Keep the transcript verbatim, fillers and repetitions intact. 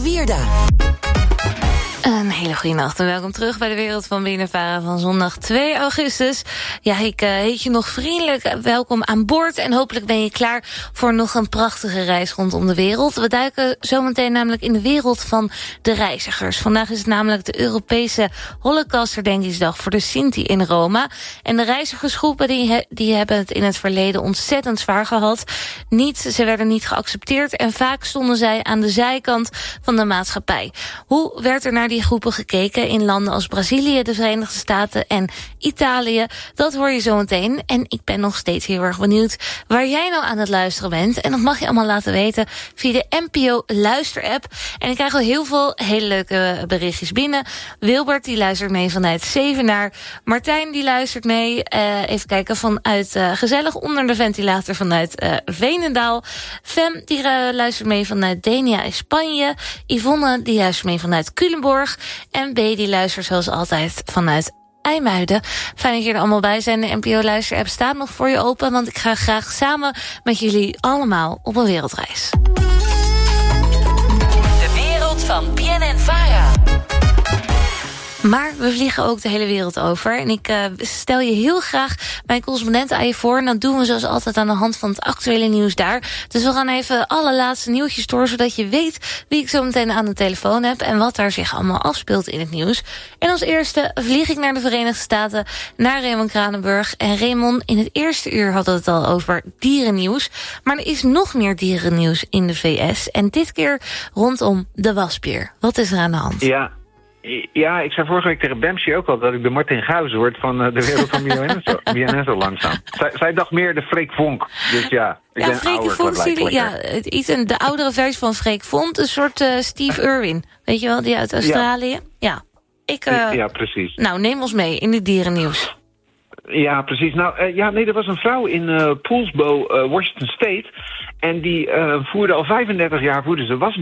Wierda. Een hele goede nacht en welkom terug bij de Wereld van B N N Vara van zondag twee augustus. Ja, ik uh, heet je nog vriendelijk welkom aan boord en hopelijk ben je klaar voor nog een prachtige reis rondom de wereld. We duiken zometeen namelijk in de wereld van de reizigers. Vandaag is het namelijk de Europese Holocaustherdenkingsdag voor de Sinti in Roma. En de reizigersgroepen die, he, die hebben het in het verleden ontzettend zwaar gehad. Niet, ze werden niet geaccepteerd en vaak stonden zij aan de zijkant van de maatschappij. Hoe werd er naar die groepen gekeken in landen als Brazilië, de Verenigde Staten en Italië? Dat hoor je zo meteen. En ik ben nog steeds heel erg benieuwd waar jij nou aan het luisteren bent. En dat mag je allemaal laten weten via de N P O Luisterapp. En ik krijg al heel veel hele leuke berichtjes binnen. Wilbert die luistert mee vanuit Zevenaar. Martijn die luistert mee. Uh, even kijken vanuit uh, gezellig onder de ventilator vanuit uh, Veenendaal. Fem die uh, luistert mee vanuit Denia in Spanje. Yvonne die luistert mee vanuit Culemborg. En B die luistert zoals altijd vanuit IJmuiden. Fijn dat je er allemaal bij zijn. De N P O Luisterapp staat nog voor je open, want ik ga graag samen met jullie allemaal op een wereldreis. De wereld van B N N Vara. Maar we vliegen ook de hele wereld over. En ik uh, stel je heel graag mijn correspondenten aan je voor. En dat doen we zoals altijd aan de hand van het actuele nieuws daar. Dus we gaan even alle laatste nieuwtjes door, zodat je weet wie ik zo meteen aan de telefoon heb en wat daar zich allemaal afspeelt in het nieuws. En als eerste vlieg ik naar de Verenigde Staten, naar Raymond Kranenburg. En Raymond, in het eerste uur hadden we het al over dierennieuws. Maar er is nog meer dierennieuws in de V S. En dit keer rondom de wasbeer. Wat is er aan de hand? Ja. Ja, ik zei vorige week tegen Bamsje ook al dat ik de Martin Guijs word van uh, de wereld van B N N zo langzaam. Zij, zij dacht meer de Freek Vonk, dus ja, ik ja, ben Freek ouder. Vonk, jullie, ja, iets een, de oudere versie van Freek Vonk, een soort uh, Steve Irwin, weet je wel, die uit Australië. Ja, ja. Ik, uh, ja precies. Nou, neem ons mee in het dierennieuws. Ja, precies. Nou, uh, ja, nee, er was een vrouw in uh, Poulsbo, uh, Washington State, en die uh, voerde al vijfendertig jaar voerde ze was